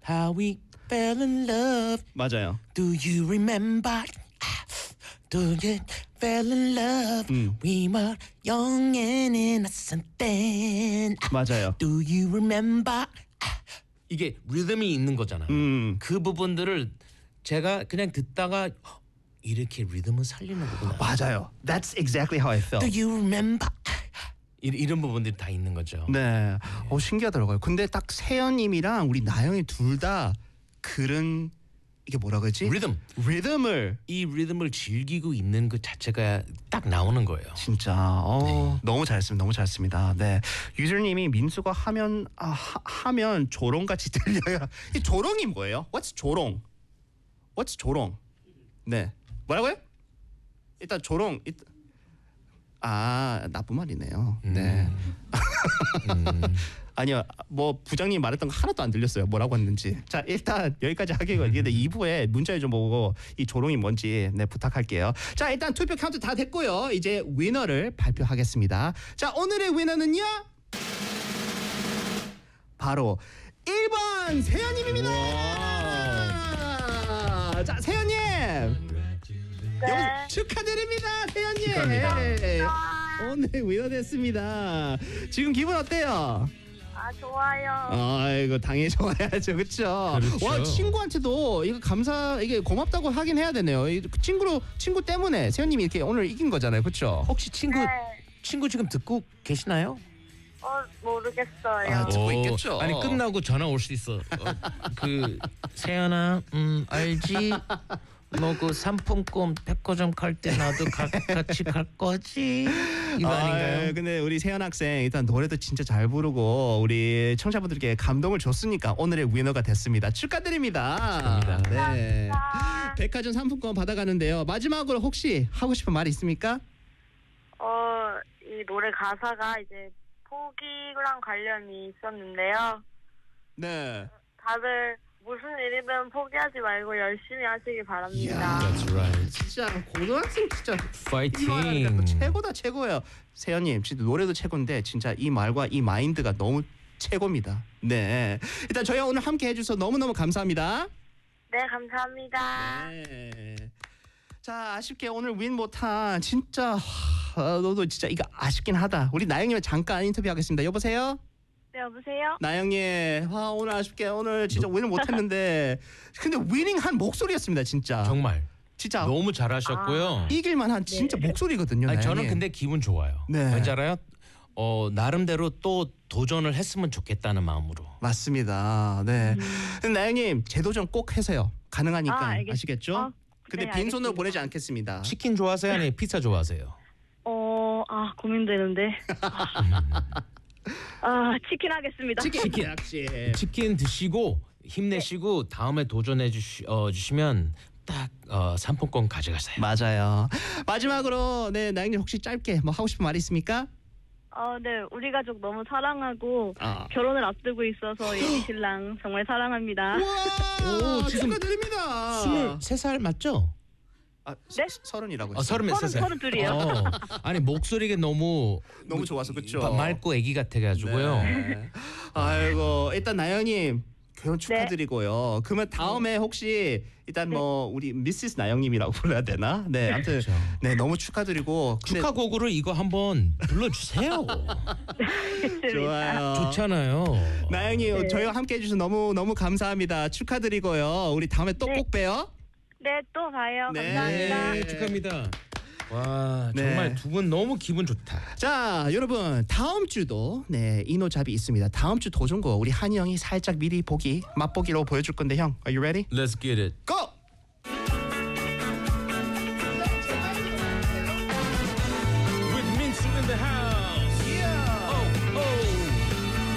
How we fell in love. 맞아요. Do you remember? Do you fell in love? We were young and innocent then. 맞아요. Do you remember? 이게 리듬이 있는 거잖아요. 그 부분들을 제가 그냥 듣다가 이렇게 리듬을 살리는 거구나. 맞아요. That's exactly how I felt. Do you remember? 이런 부분들이 다 있는 거죠. 네. 신기하더라고요. 근데 딱 세연님이랑 우리 나영이 둘 다 그런 이게 뭐라 그러지? 리듬을 이 리듬을 즐기고 있는 그 자체가 딱 나오는 거예요. 진짜 너무 잘했습니다. 너무 잘했습니다. 네. 유저님이 민수가 하면 조롱같이 들려요. 이 조롱이 뭐예요? What's 조롱? What's 조롱? 네. 뭐라고요? 일단 조롱 나쁜 말이네요. 네. 아니요, 뭐 부장님 말했던 거 하나도 안 들렸어요. 뭐라고 했는지. 자, 일단 여기까지 하기로 했는데 2부에 문자를 좀 보고 이 조롱이 뭔지 부탁할게요. 자, 일단 투표 카운트 다 됐고요. 이제 위너를 발표하겠습니다. 자, 오늘의 위너는요. 바로 1번 세연님입니다. 자, 세연님. 네. 축하드립니다, 세연님. 축하합니다. 오늘 위너 됐습니다. 지금 기분 어때요? 좋아요. 아이고 당연히 좋아야죠, 그렇죠? 그렇죠. 와, 친구한테도 이게 이게 고맙다고 하긴 해야 되네요. 친구 때문에 세연님이 이렇게 오늘 이긴 거잖아요, 그렇죠? 혹시 친구 네. 지금 듣고 계시나요? 모르겠어요. 듣고 있겠죠. 아니 끝나고 전화 올 수 있어. 그 세연아, 알지? 너 그 상품권 백화점 갈 때 나도 같이 갈 거지? 이거 아닌가요? 근데 우리 세연 학생 일단 노래도 진짜 잘 부르고 우리 청자분들께 감동을 줬으니까 오늘의 위너가 됐습니다. 축하드립니다. 축하합니다. 네. 감사합니다. 백화점 상품권 받아가는데요. 마지막으로 혹시 하고 싶은 말 있습니까? 이 노래 가사가 이제 포기랑 관련이 있었는데요. 네. 다들 무슨 일이든 포기하지 말고 열심히 하시기 바랍니다. That's right. 진짜 고등학생 진짜 파이팅. 최고다, 최고예요. 세연님 진짜 노래도 최고인데 진짜 이 말과 이 마인드가 너무 최고입니다. 네, 일단 저희 오늘 함께 해주셔서 너무너무 감사합니다. 네, 감사합니다. 네. 자, 아쉽게 오늘 윈 못한 진짜 너도 진짜 이거 아쉽긴 하다. 우리 나영님 잠깐 인터뷰하겠습니다. 여보세요? 네, 여보세요? 나영님, 오늘 아쉽게 오늘 진짜 윈을 못했는데 근데 위닝한 목소리였습니다, 진짜. 정말 진짜 너무 잘하셨고요. 이길만한 진짜 목소리거든요. 아니, 저는 나영님. 근데 기분 좋아요. 네. 왠지 알아요? 나름대로 또 도전을 했으면 좋겠다는 마음으로. 맞습니다. 네. 근데 나영님 재도전 꼭 해세요. 가능하니까 알겠- 아시겠죠? 근데 네, 빈손으로 알겠습니다. 보내지 않겠습니다. 치킨 좋아하세요? 아니 피자 좋아하세요? 고민되는데. 치킨 하겠습니다. 치킨 역시. 치킨 드시고 힘내시고 다음에 도전해 주시면 딱 상품권 가져가세요. 맞아요. 마지막으로 네, 나영님 혹시 짧게 뭐 하고 싶은 말 있습니까? 네, 우리 가족 너무 사랑하고 아. 결혼을 앞두고 있어서 예비 신랑 정말 사랑합니다. 와, 지금 축하드립니다. 23살 맞죠? 네? 서른이라고. 33살. 32이요. 아니 목소리가 너무 좋아서 그쵸? 맑고 애기 같아가지고요. 네. 아이고 일단 나영님 결혼 네. 축하드리고요. 그러면 다음에 혹시 일단 뭐 우리 미시스 나영님이라고 불러야 되나? 네, 아무튼 그렇죠. 네 너무 축하드리고 근데 축하곡으로 이거 한번 불러주세요. 좋아요. 좋잖아요. 나영님 네. 저희와 함께 해주셔서 너무 감사합니다. 축하드리고요. 우리 다음에 또 네. 꼭 봬요. 네, 또 봐요. 네. 감사합니다. 네, 축하합니다. 와 네. 정말 두 분 너무 기분 좋다. 자, 여러분 다음 주도 네 이노잡이 있습니다. 다음 주 도전곡 우리 한이 형이 살짝 미리 맛보기로 보여줄 건데 형, are you ready? Let's get it. Go!